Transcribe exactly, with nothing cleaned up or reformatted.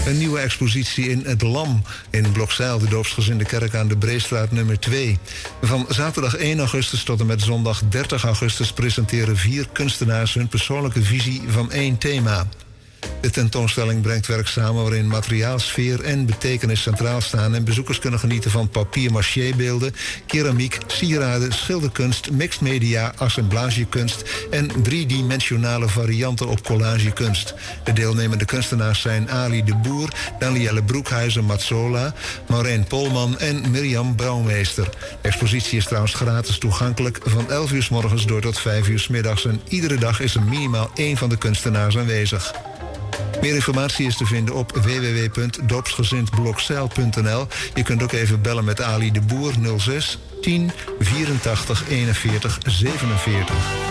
Een nieuwe expositie in Het Lam in Blokzijl, de doopsgezinde kerk aan de Breestraat nummer twee. Van zaterdag één augustus tot en met zondag dertig augustus presenteren vier kunstenaars hun persoonlijke visie van één thema. De tentoonstelling brengt werk samen waarin materiaal, sfeer en betekenis centraal staan en bezoekers kunnen genieten van papier-maché-beelden, keramiek, sieraden, schilderkunst, mixed media, assemblagekunst en driedimensionale varianten op collagekunst. De deelnemende kunstenaars zijn Ali de Boer, Danielle Broekhuizen-Mazzola, Maureen Polman en Mirjam Brouwmeester. De expositie is trouwens gratis toegankelijk van elf uur 's morgens door tot vijf uur 's middags en iedere dag is er minimaal één van de kunstenaars aanwezig. Meer informatie is te vinden op w w w punt doopsgezindblokzijl punt n l. Je kunt ook even bellen met Ali de Boer nul zes tien vierentachtig eenenveertig zevenenveertig.